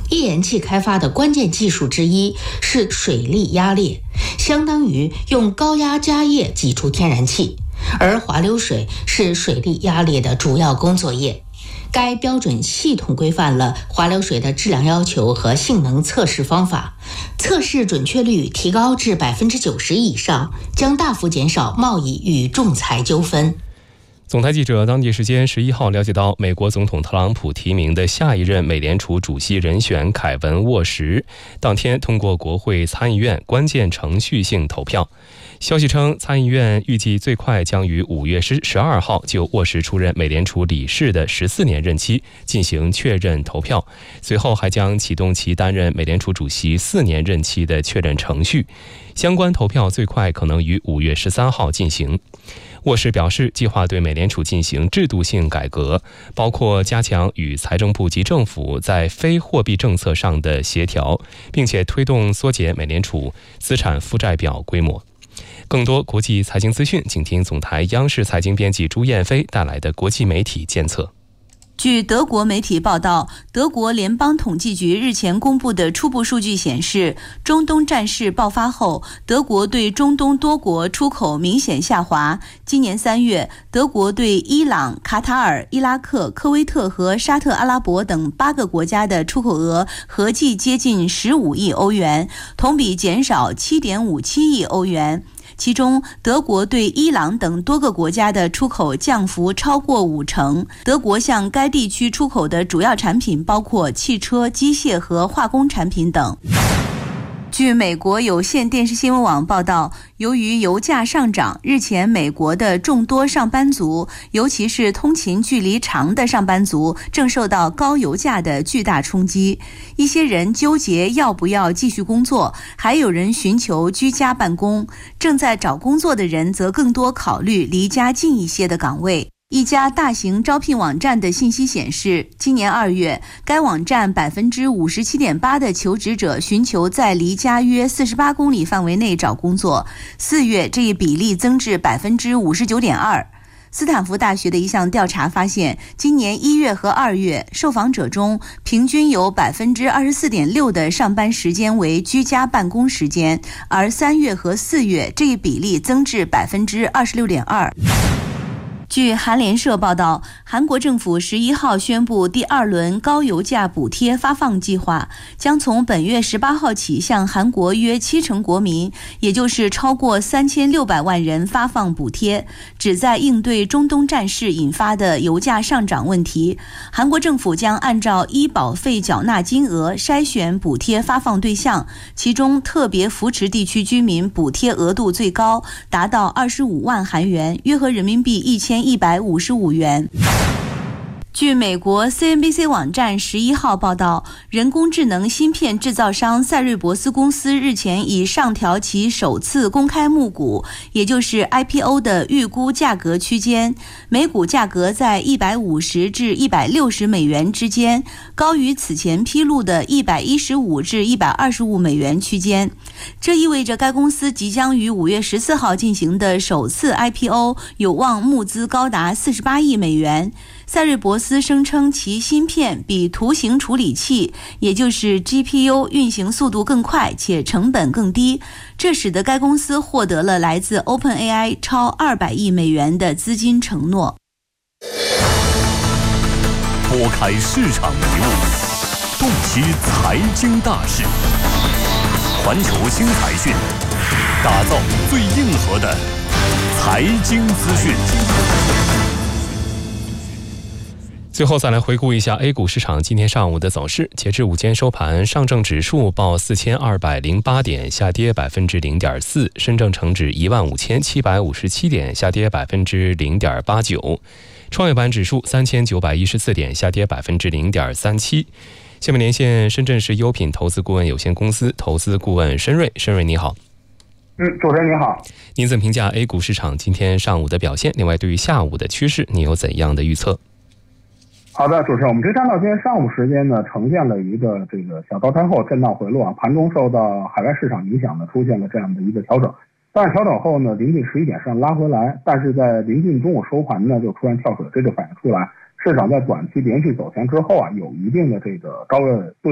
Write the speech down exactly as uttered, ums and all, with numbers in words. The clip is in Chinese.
页岩气开发的关键技术之一是水力压裂，相当于用高压加液挤出天然气，而滑流水是水力压裂的主要工作液。该标准系统规范了滑流水的质量要求和性能测试方法，测试准确率提高至百分之九十以上，将大幅减少贸易与仲裁纠纷。 总台记者当地时间十一号了解到，美国总统特朗普提名的下一任美联储主席人选凯文·沃什当天通过国会参议院关键程序性投票。消息称，参议院预计最快将于五月十二号就沃什出任美联储理事的十四年任期进行确认投票，随后还将启动其担任美联储主席四年任期的确认程序。相关投票最快可能于五月十三号进行。沃什表示，计划对美联储进行制度性改革，包括加强与财政部及政府在非货币政策上的协调，并且推动缩减美联储资产负债表规模。更多国际财经资讯，请听总台央视财经编辑朱燕飞带来的国际媒体监测。 据德国媒体报道，德国联邦统计局日前公布的初步数据显示，中东战事爆发后，德国对中东多国出口明显下滑。今年三月，德国对伊朗、卡塔尔、伊拉克、科威特和沙特阿拉伯等八个国家的出口额合计接近十五亿欧元，同比减少 七点五七亿欧元。其中，德国对伊朗等多个国家的出口降幅超过五成。德国向该地区出口的主要产品包括汽车、机械和化工产品等。据美国有线电视新闻网报道，由于油价上涨，日前美国的众多上班族，尤其是通勤距离长的上班族，正受到高油价的巨大冲击。一些人纠结要不要继续工作，还有人寻求居家办公。正在找工作的人则更多考虑离家近一些的岗位。一家大型招聘网站的信息显示，今年二月，该网站 百分之五十七点八 的求职者寻求在离家约四十八公里范围内找工作，四月这一比例增至 百分之五十九点二。斯坦福大学的一项调查发现，今年一月和二月，受访者中平均有 百分之二十四点六 的上班时间为居家办公时间，而三月和四月这一比例增至 百分之二十六点二。据韩联社报道，韩国政府十一号宣布第二轮高油价补贴发放计划，将从本月十八号起向韩国约七成国民，也就是超过三千六百万人发放补贴，旨在应对中东战事引发的油价上涨问题。韩国政府将按照医保费缴纳金额筛选补贴发放对象，其中特别扶持地区居民补贴额度最高，达到二十五万韩元，约合人民币一千一百五十五元。据美国 C N B C 网站十一号报道，人工智能芯片制造商赛瑞博斯公司日前已上调其首次公开募股，也就是 I P O 的预估价格区间，每股价格在一百五十至一百六十美元之间，高于此前披露的一百一十五至一百二十五美元区间。这意味着该公司即将于五月十四号进行的首次 I P O 有望募资高达四十八亿美元。赛瑞博斯声称其芯片比图形处理器，也就是 G P U 运行速度更快且成本更低，这使得该公司获得了来自 OpenAI 超二百亿美元的资金承诺。 拨开市场迷雾，洞悉财经大事，环球新财讯，打造最硬核的财经资讯。 最后再来回顾一下 A 股市场今天上午的走势。截至午间收盘，上证指数报四千二百零八点，下跌百分之零点四；深证成指一万五千七百五十七点，下跌百分之零点八九；创业板指数三千九百一十四点，下跌百分之零点三七。下面连线深圳市优品投资顾问有限公司投资顾问申瑞。申瑞你好。 嗯，主持人你好。 您怎么评价 A 股市场今天上午的表现？另外，对于下午的趋势，你有怎样的预测？ 好的，主持人，我们可以看到今天上午时间呢，呈现了一个这个小高开后震荡回落啊，盘中受到海外市场影响呢，出现了这样的一个调整。但是调整后呢，临近十一点上拉回来，但是在临近中午收盘呢，就突然跳水，这就反映出来市场在短期连续走强之后啊，有一定的这个高位对